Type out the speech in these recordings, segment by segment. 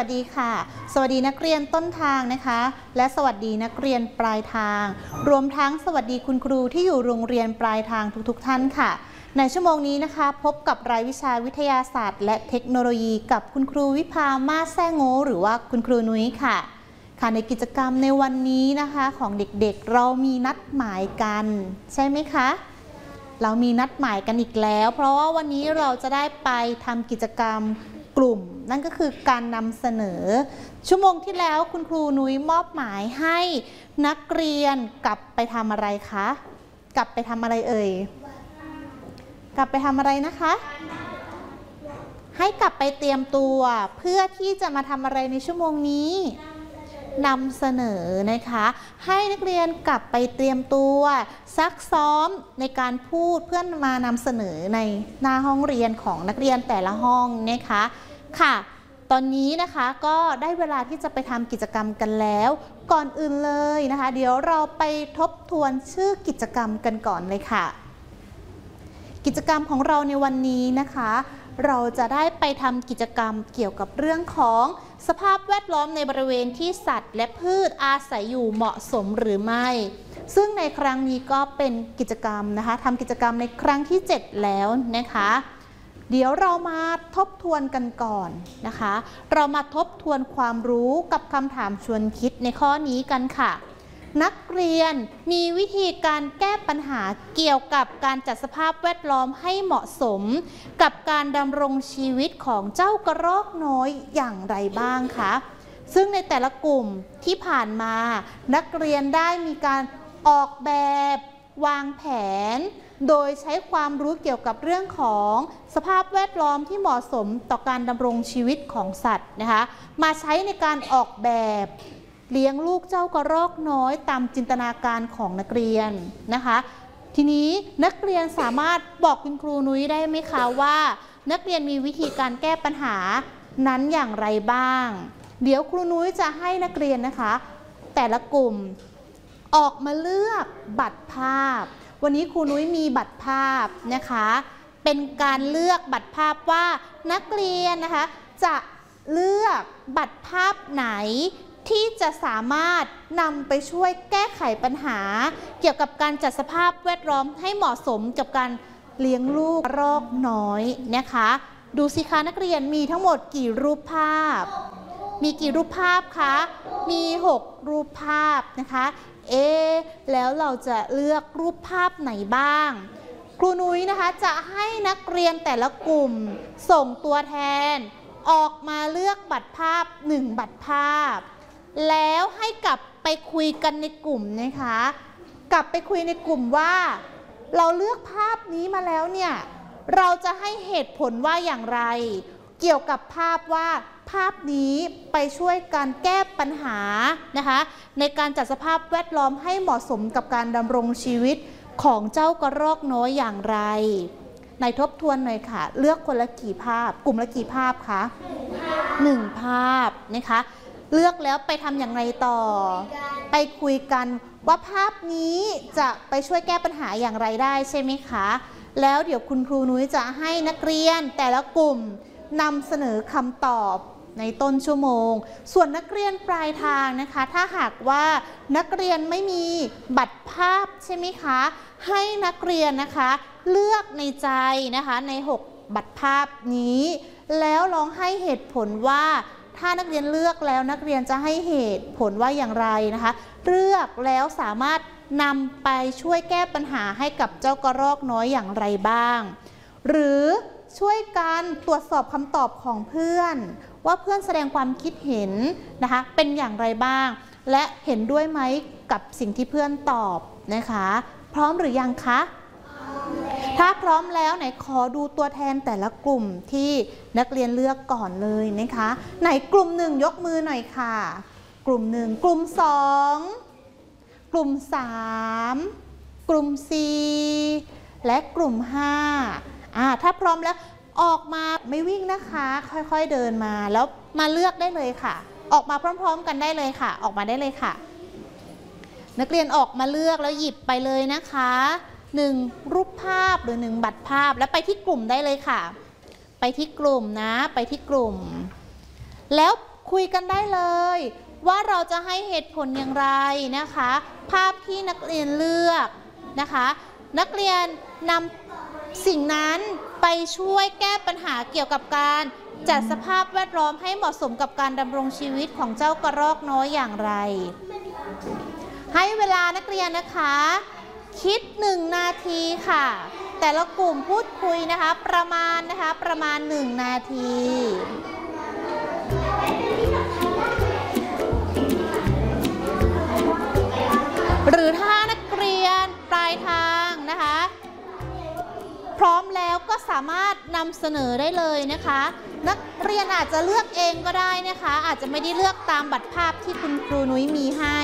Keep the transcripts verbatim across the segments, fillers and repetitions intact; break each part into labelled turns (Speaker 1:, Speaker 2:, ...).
Speaker 1: วัสดีค่ะสวัสดีนักเรียนต้นทางนะคะและสวัสดีนักเรียนปลายทางรวมทั้งสวัสดีคุณครูที่อยู่โรงเรียนปลายทางทุกๆท่านค่ะในชั่วโมงนี้นะคะพบกับรายวิชาวิทยาศาสตร์และเทคโนโลยีกับคุณครูวิภามาศแซ่โง่หรือว่าคุณครูนุ้ยค่ะค่ะในกิจกรรมในวันนี้นะคะของเด็กๆเรามีนัดหมายกันใช่ไหมคะเรามีนัดหมายกันอีกแล้วเพราะว่าวันนี้เราจะได้ไปทำกิจกรรมกลุ่มนั่นก็คือการนำเสนอชั่วโมงที่แล้วคุณครูนุ้ยมอบหมายให้นักเรียนกลับไปทำอะไรคะกลับไปทำอะไรเอ่ยกลับไปทำอะไรนะคะให้กลับไปเตรียมตัวเพื่อที่จะมาทำอะไรในชั่วโมงนี้นำเสนอนะคะให้นักเรียนกลับไปเตรียมตัวซักซ้อมในการพูดเพื่อมานำเสนอในหน้าห้องเรียนของนักเรียนแต่ละห้องนะคะค่ะตอนนี้นะคะก็ได้เวลาที่จะไปทำกิจกรรมกันแล้วก่อนอื่นเลยนะคะเดี๋ยวเราไปทบทวนชื่อกิจกรรมกันก่อนเลยค่ะกิจกรรมของเราในวันนี้นะคะเราจะได้ไปทำกิจกรรมเกี่ยวกับเรื่องของสภาพแวดล้อมในบริเวณที่สัตว์และพืชอาศัยอยู่เหมาะสมหรือไม่ซึ่งในครั้งนี้ก็เป็นกิจกรรมนะคะทำกิจกรรมในครั้งที่เจ็ดแล้วนะคะเดี๋ยวเรามาทบทวนกันก่อนนะคะเรามาทบทวนความรู้กับคำถามชวนคิดในข้อนี้กันค่ะนักเรียนมีวิธีการแก้ปัญหาเกี่ยวกับการจัดสภาพแวดล้อมให้เหมาะสมกับการดำรงชีวิตของเจ้ากระรอกน้อยอย่างไรบ้างคะซึ่งในแต่ละกลุ่มที่ผ่านมานักเรียนได้มีการออกแบบวางแผนโดยใช้ความรู้เกี่ยวกับเรื่องของสภาพแวดล้อมที่เหมาะสมต่อการดำรงชีวิตของสัตว์นะคะมาใช้ในการออกแบบเลี้ยงลูกเจ้ากระรอกน้อยตามจินตนาการของนักเรียนนะคะทีนี้นักเรียนสามารถบอกคุณครูนุ้ยได้ไหมคะว่านักเรียนมีวิธีการแก้ปัญหานั้นอย่างไรบ้างเดี๋ยวครูนุ้ยจะให้นักเรียนนะคะแต่ละกลุ่มออกมาเลือกบัตรภาพวันนี้ครูนุ้ยมีบัตรภาพนะคะเป็นการเลือกบัตรภาพว่านักเรียนนะคะจะเลือกบัตรภาพไหนที่จะสามารถนำไปช่วยแก้ไขปัญหาเกี่ยวกับการจัดสภาพแวดล้อมให้เหมาะสมกับการเลี้ยงลูกกระรอกน้อยนะคะดูสิคะนักเรียนมีทั้งหมดกี่รูปภาพมีกี่รูปภาพคะมีหกรูปภาพนะคะเอ๊แล้วเราจะเลือกรูปภาพไหนบ้างครูนุ้ยนะคะจะให้นักเรียนแต่ละกลุ่มส่งตัวแทนออกมาเลือกบัตรภาพหนึ่งบัตรภาพแล้วให้กลับไปคุยกันในกลุ่มนะคะกลับไปคุยในกลุ่มว่าเราเลือกภาพนี้มาแล้วเนี่ยเราจะให้เหตุผลว่าอย่างไรเกี่ยวกับภาพว่าภาพนี้ไปช่วยการแก้ปัญหานะคะในการจัดสภาพแวดล้อมให้เหมาะสมกับการดำรงชีวิตของเจ้ากระรอกน้อยอย่างไรในทบทวนหน่อยค่ะเลือกคนละกี่ภาพกลุ่มละกี่ภาพคะหนึ่งภาพนะคะเลือกแล้วไปทำอย่างไรต่อไปคุยกันว่าภาพนี้จะไปช่วยแก้ปัญหาอย่างไรได้ใช่ไหมคะแล้วเดี๋ยวคุณครูนุ้ยจะให้นักเรียนแต่ละกลุ่มนำเสนอคำตอบในต้นชั่วโมงส่วนนักเรียนปลายทางนะคะถ้าหากว่านักเรียนไม่มีบัตรภาพใช่ไหมคะให้นักเรียนนะคะเลือกในใจนะคะในหกบัตรภาพนี้แล้วลองให้เหตุผลว่าถ้านักเรียนเลือกแล้วนักเรียนจะให้เหตุผลว่าอย่างไรนะคะเลือกแล้วสามารถนำไปช่วยแก้ปัญหาให้กับเจ้ากระรอกน้อยอย่างไรบ้างหรือช่วยกันตรวจสอบคำตอบของเพื่อนว่าเพื่อนแสดงความคิดเห็นนะคะเป็นอย่างไรบ้างและเห็นด้วยไหมกับสิ่งที่เพื่อนตอบนะคะพร้อมหรือยังคะถ้าพร้อมแล้วไหนขอดูตัวแทนแต่ละกลุ่มที่นักเรียนเลือกก่อนเลยนะคะไหนกลุ่มหนึ่งยกมือหน่อยค่ะกลุ่มหนึ่งกลุ่มสองกลุ่มสามกลุ่มสี่และกลุ่มห้าอ่าถ้าพร้อมแล้วออกมาไม่วิ่งนะคะค่อยๆเดินมาแล้วมาเลือกได้เลยค่ะออกมาพร้อมๆกันได้เลยค่ะออกมาได้เลยค่ะนักเรียนออกมาเลือกแล้วหยิบไปเลยนะคะหนึ่งรูปภาพหรือหนึ่งบัตรภาพแล้วไปที่กลุ่มได้เลยค่ะไปที่กลุ่มนะไปที่กลุ่มแล้วคุยกันได้เลยว่าเราจะให้เหตุผลอย่างไรนะคะภาพที่นักเรียนเลือกนะคะนักเรียนนำสิ่งนั้นไปช่วยแก้ปัญหาเกี่ยวกับการจัดสภาพแวดล้อมให้เหมาะสมกับการดำรงชีวิตของเจ้ากระรอกน้อยอย่างไรให้เวลานักเรียนนะคะคิดหนึ่งนาทีค่ะแต่ละกลุ่มพูดคุยนะคะประมาณนะคะประมาณหนึ่งนาทีหรือถ้านักเรียนปลายทางนะคะพร้อมแล้วก็สามารถนำเสนอได้เลยนะคะนักเรียนอาจจะเลือกเองก็ได้นะคะอาจจะไม่ได้เลือกตามบัตรภาพที่คุณครูนุ้ยมีให้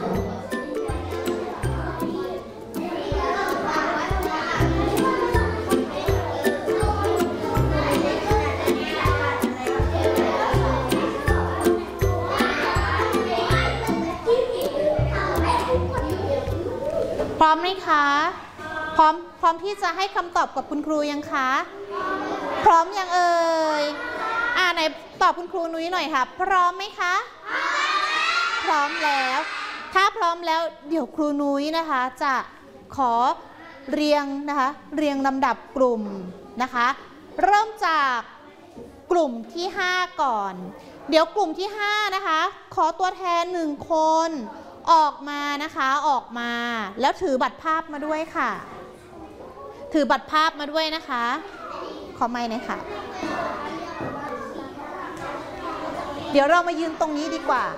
Speaker 1: พร้อมไหมคะพร้อมพร้อมที่จะให้คำตอบกับคุณครูยังคะพร้อมยังเอ่ยอ่าไหนตอบคุณครูนุ้ยหน่อยค่ะพร้อมไหมคะพร้อมแล้วถ้าพร้อมแล้วเดี๋ยวครูนุ้ยนะคะจะขอเรียงนะคะเรียงลำดับกลุ่มนะคะเริ่มจากกลุ่มที่ห้าก่อนเดี๋ยวกลุ่มที่ห้านะคะขอตัวแทนหนึ่งคนออกมานะคะออกมาแล้วถือบัตรภาพมาด้วยค่ะถือบัตรภาพมาด้วยนะคะขอไมค์หน่อยค่ะเดี๋ยวเรามายืนตรงนี้ดีกว่า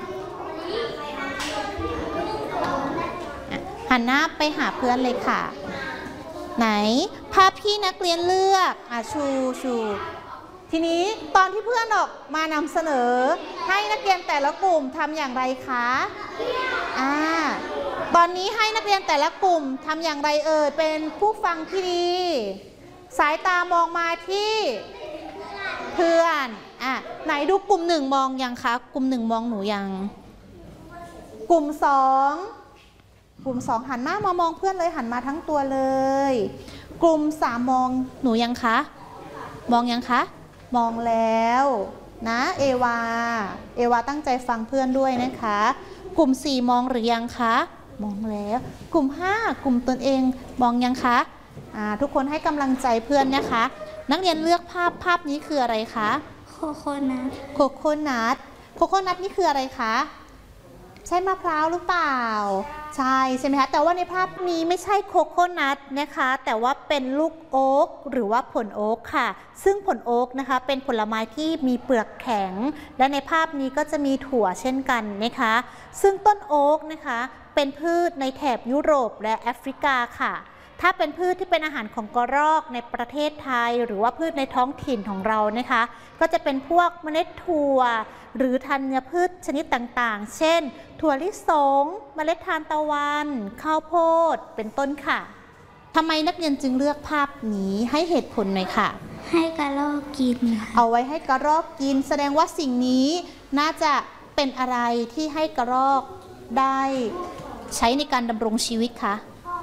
Speaker 1: หันหน้าไปหาเพื่อนเลยค่ะไหนภาพที่นักเรียนเลือกอ่ะชูชูทีนี้ตอนที่เพื่อนออกมานำเสนอให้นักเรียนแต่ละกลุ่มทำอย่างไรคะอ่าตอนนี้ให้นักเรียนแต่ละกลุ่มทำอย่างไรเอ่ยเป็นผู้ฟังที่ดีสายตามองมาที่เพื่อนอ่ะไหนดูกลุ่มหนึ่งมองยังคะกลุ่มหนึ่งมองหนูยังกลุ่มสองกลุ่มสองหันมามามองเพื่อนเลยหันมาทั้งตัวเลยกลุ่มสามมองหนูยังคะมองยังคะมองแล้วนะเอวาเอวาตั้งใจฟังเพื่อนด้วยนะคะกลุ่มสี่มองหรือยังคะมองแล้วกลุ่มห้ากลุ่มตนเองมองยังคะอ่าทุกคนให้กำลังใจเพื่อนนะคะนักเรียนเลือกภาพภาพนี้คืออะไรคะ
Speaker 2: โคโคนัท
Speaker 1: โคโคนัทโคโคนัทนี่คืออะไรคะใช่มะพร้าวหรือเปล่าใช่ใช่ไหมคะแต่ว่าในภาพนี้ไม่ใช่โคโคนัทนะคะแต่ว่าเป็นลูกโอ๊กหรือว่าผลโอ๊กค่ะซึ่งผลโอ๊กนะคะเป็นผลไม้ที่มีเปลือกแข็งและในภาพนี้ก็จะมีถั่วเช่นกันนะคะซึ่งต้นโอ๊กนะคะเป็นพืชในแถบยุโรปและแอฟริกาค่ะถ้าเป็นพืชที่เป็นอาหารของกระรอกในประเทศไทยหรือว่าพืชในท้องถิ่นของเรานะคะก็จะเป็นพวกเมล็ดถั่วหรือธัญพืชชนิดต่างๆเช่นถั่วลิสงเมล็ดทานตะวันข้าวโพดเป็นต้นค่ะทำไมนักเรียนจึงเลือกภาพนี้ให้เหตุผลหน่อยค่ะ
Speaker 2: ให้กระรอกกิน
Speaker 1: เอาไว้ให้กระรอกกินแสดงว่าสิ่งนี้น่าจะเป็นอะไรที่ให้กระรอกได้ใช้ในการดำรงชีวิตคะ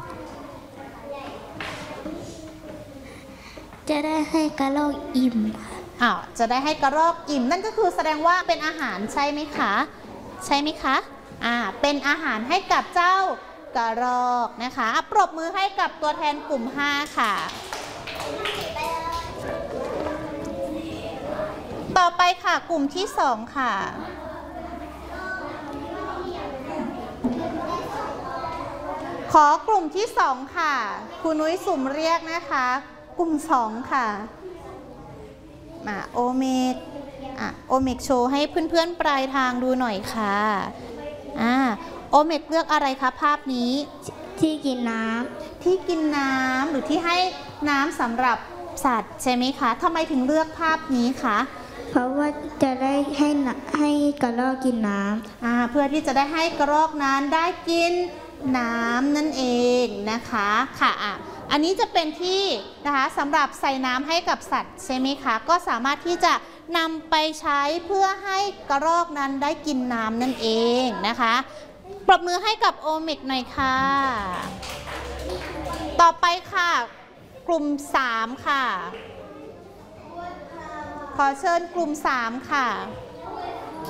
Speaker 2: จะได้ให้กระรอกอิ่ม
Speaker 1: อ้าวจะได้ให้กระรอกอิ่มนั่นก็คือแสดงว่าเป็นอาหารใช่ไหมคะใช่ไหมคะอ่าเป็นอาหารให้กับเจ้ากระรอกนะคะปรบมือให้กับตัวแทนกลุ่มห้าค่ะต่อไปค่ะกลุ่มที่สองค่ะขอกลุ่มที่สองค่ะครูนุ้ยสุ่มเรียกนะคะกลุ่มสองค่ะมาโอเมกอ่ะโอเมกโชว์ให้เพื่อนๆปลายทางดูหน่อยค่ะอ่าโอเมกเลือกอะไรคะภาพนี้
Speaker 2: ที่กินน้ำ
Speaker 1: ที่กินน้ำหรือที่ให้น้ำสำหรับสัตว์ใช่ไหมคะทำไมถึงเลือกภาพนี้คะ
Speaker 2: เพราะว่าจะได้ให้ให้กระรอกกินน้
Speaker 1: ำอ่าเพื่อที่จะได้ให้กระรอกนั้นได้กินน้ำนั่นเองนะคะค่ะอ่ะอันนี้จะเป็นที่นะคะสำหรับใส่น้ำให้กับสัตว์ใช่ไหมคะก็สามารถที่จะนำไปใช้เพื่อให้กระรอกนั้นได้กินน้ำนั่นเองนะคะปรบมือให้กับโอเมกหน่อยค่ะต่อไปค่ะกลุ่มสามค่ะขอเชิญกลุ่มสามค่ะ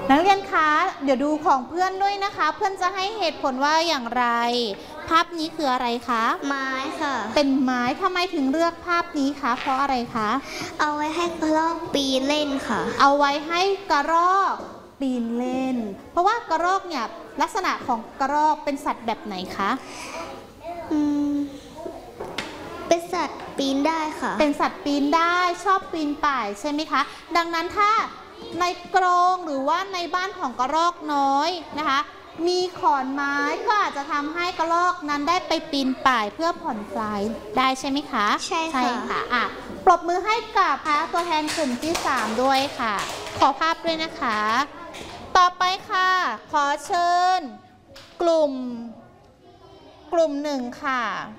Speaker 1: นักเรียนคะเดี๋ยวดูของเพื่อนด้วยนะคะ เพื่อนจะให้เหตุผลว่าอย่างไร ภาพนี้คืออะไรคะ
Speaker 2: ไม้ค่ะ
Speaker 1: เป็นไม้ทำไมถึงเลือกภาพนี้คะเพราะอะไรคะ
Speaker 2: เอาไว้ให้กระรอกปีนเล่นค่ะ
Speaker 1: เอาไว้ให้กระรอกปีนเล่น เพราะว่ากระรอกเนี่ยลักษณะของกระรอกเป็นสัตว์แบบไหนคะ
Speaker 2: อืมเป็นสัตว์ปีนได้ค่ะ
Speaker 1: เป็นสัตว์ปีนได้ชอบปีนป่ายใช่ไหมคะดังนั้นถ้าในกรงหรือว่าในบ้านของกระรอกน้อยนะคะมีขอนไม้ก็อาจจะทำให้กระรอกนั้นได้ไปปีนป่ายเพื่อผ่อนคลายได้ใช่ไหมคะ
Speaker 2: ใช่ค่ะ
Speaker 1: ค่ะอ่ะปรบมือให้กับพระตัวแทนกลุ่มที่สามด้วยค่ะ ขอภาพด้วยนะคะ ต่อไปค่ะ ขอเชิญ กลุ่ม กลุ่มหนึ่งค่ะ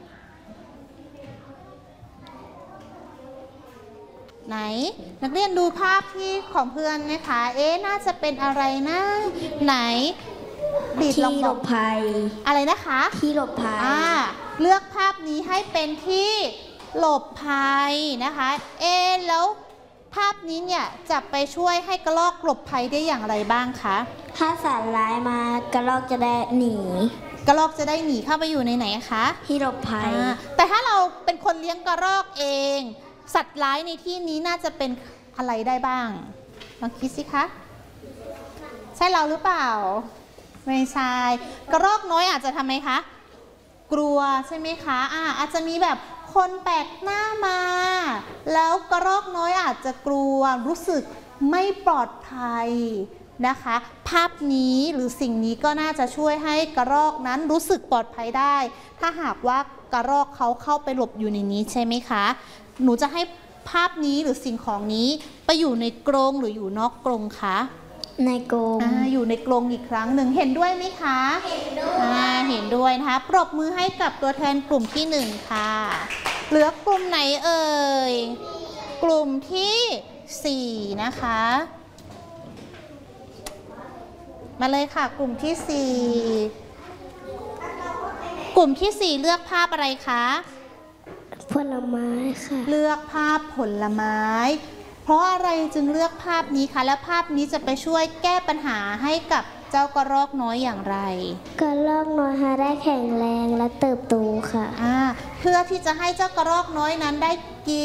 Speaker 1: ไหนนักเรียนดูภาพที่ของเพื่อนนะคะเอ๊ะน่าจะเป็นอะไรนะไหนบีดลอง
Speaker 2: ที่
Speaker 1: บ
Speaker 2: หล
Speaker 1: อก
Speaker 2: บภัย
Speaker 1: อะไรนะคะ
Speaker 2: ที่หลบภัย
Speaker 1: อ่าเลือกภาพนี้ให้เป็นที่หลบภัยนะคะเอ๊ะแล้วภาพนี้เนี่ยจะไปช่วยให้กระรอกหลบภัยได้อย่างไรบ้างคะ
Speaker 2: ถ้าสัตว์ร้ายมากระรอกจะได้หนี
Speaker 1: กระรอกจะได้หนีเข้าไปอยู่ในไหนคะ
Speaker 2: ที่หลบภัย
Speaker 1: อ่าแต่ถ้าเราเป็นคนเลี้ยงกระรอกเอง สัตว์ร้ายในที่นี้น่าจะเป็นอะไรได้บ้างลองคิดสิคะใช่เราหรือเปล่าไม่ใช่กระรอกน้อยอาจจะทำไมคะกลัวใช่ไหมคะอ่าอาจจะมีแบบคนแปลกหน้ามา แล้วกระรอกน้อยอาจจะกลัวรู้สึกไม่ปลอดภัยนะคะภาพนี้หรือสิ่งนี้ก็น่าจะช่วยให้กระรอกนั้นรู้สึกปลอดภัยได้ถ้าหากว่ากระรอกเขาเข้าไปหลบอยู่ในนี้ใช่ไหมคะหนูจะให้ภาพนี้หรือสิ่งของนี้ไปอยู่ในกรงหรืออยู่นอกกรงคะ
Speaker 2: ในกรง
Speaker 1: อ่าอยู่ในกรงอีกครั้งหนึ่งเห็นด้วยไหมคะเห็นด้วยอ่าเห็นด้วยนะคะปรบมือให้กับตัวแทนกลุ่มที่หนึ่งค่ะเหลือกลุ่มไหนเอ่ยกลุ่มที่สี่นะคะมาเลยค่ะกลุ่มที่สี่กลุ่มที่สี่เลือกภาพอะไรคะ
Speaker 2: ผลไม้ค่ะ
Speaker 1: เลือกภาพผลไม้ เพราะอะไรจึงเลือกภาพนี้คะและภาพนี้จะไปช่วยแก้ปัญหาให้กับเจ้ากระรอกน้อยอย่างไร
Speaker 2: กระรอกน้อยหาได้แข็งแรงและเติบโตค่ะ
Speaker 1: อ่าเพื่อที่จะให้เจ้ากระรอกน้อยนั้นได้กิน